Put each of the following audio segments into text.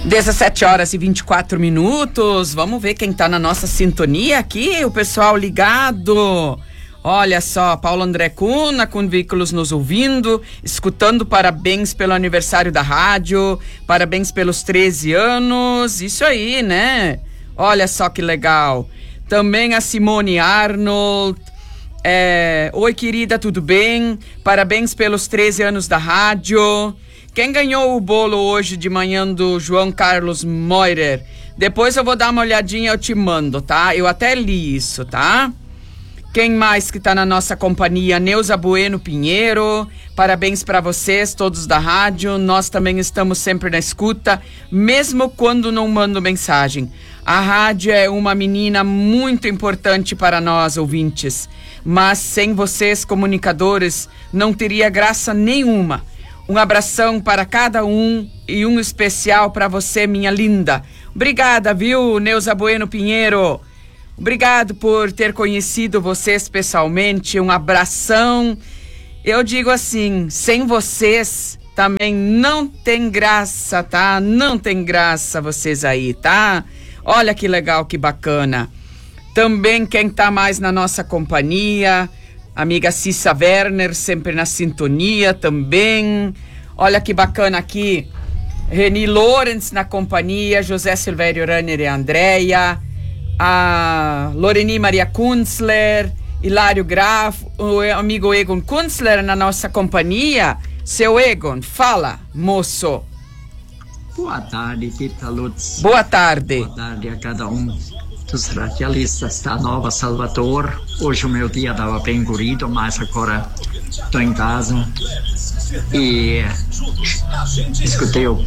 17h24. Vamos ver quem tá na nossa sintonia aqui, o pessoal ligado. Olha só, Paulo André Cunha com veículos nos ouvindo, escutando. Parabéns pelo aniversário da rádio, parabéns pelos 13 anos, isso aí, né? Olha só que legal. Também a Simone Arnold. Oi, querida, tudo bem? Parabéns pelos 13 anos da rádio. Quem ganhou o bolo hoje de manhã do João Carlos Moirer? Depois eu vou dar uma olhadinha, eu te mando, tá? Eu até li isso, tá? Quem mais que tá na nossa companhia? Neuza Bueno Pinheiro. Parabéns para vocês, todos da rádio. Nós também estamos sempre na escuta, mesmo quando não mando mensagem. A rádio é uma menina muito importante para nós, ouvintes. Mas sem vocês, comunicadores, não teria graça nenhuma. Um abração para cada um e um especial para você, minha linda. Obrigada, viu, Neuza Bueno Pinheiro? Obrigado por ter conhecido vocês pessoalmente. Um abração. Eu digo assim, sem vocês também não tem graça, tá? Não tem graça vocês aí, tá? Olha que legal, que bacana. Também quem tá mais na nossa companhia... Amiga Cissa Werner, sempre na sintonia também. Olha que bacana aqui. Reni Lorenz na companhia, José Silvério Ranner e Andréia, a Loreni Maria Kunzler, Hilário Graf, o amigo Egon Kunzler na nossa companhia. Seu Egon, fala, moço. Boa tarde, Tita Lutz. Boa tarde. Boa tarde a cada um dos radialistas da Nova Salvador. Hoje o meu dia estava bem corrido, mas agora estou em casa e escutei o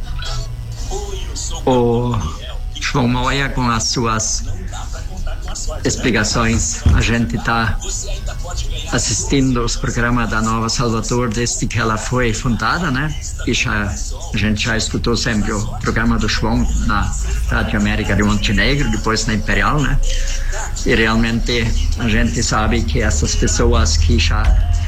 João Moia com as suas explicações. A gente está assistindo os programas da Nova Salvador desde que ela foi fundada, né? E a gente já escutou sempre o programa do João na Rádio América de Montenegro, depois na Imperial, né? E realmente a gente sabe que essas pessoas que já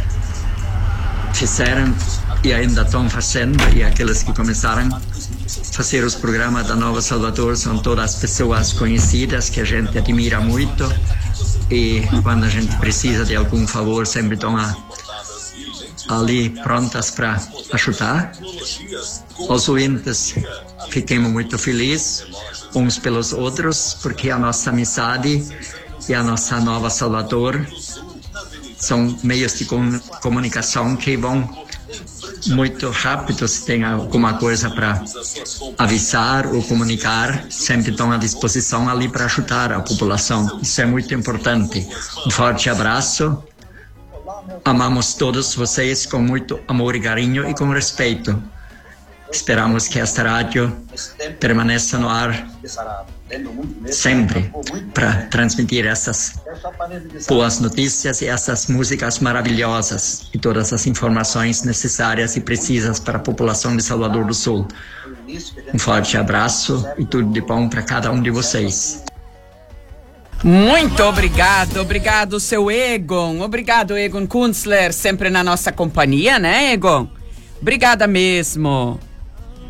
fizeram e ainda estão fazendo, e aquelas que começaram a fazer os programas da Nova Salvador são todas pessoas conhecidas que a gente admira muito, e quando a gente precisa de algum favor sempre estão ali prontas para ajudar. Os ouvintes ficamos muito felizes uns pelos outros, porque a nossa amizade e a nossa Nova Salvador são meios de comunicação que vão muito rápido. Se tem alguma coisa para avisar ou comunicar, sempre estão à disposição ali para ajudar a população. Isso é muito importante. Um forte abraço. Amamos todos vocês com muito amor e carinho e com respeito. Esperamos que esta rádio permaneça no ar sempre para transmitir essas boas notícias e essas músicas maravilhosas e todas as informações necessárias e precisas para a população de Salvador do Sul. Um forte abraço e tudo de bom para cada um de vocês. Muito obrigado, seu Egon. Obrigado, Egon Kunzler, sempre na nossa companhia, né, Egon? Obrigada mesmo.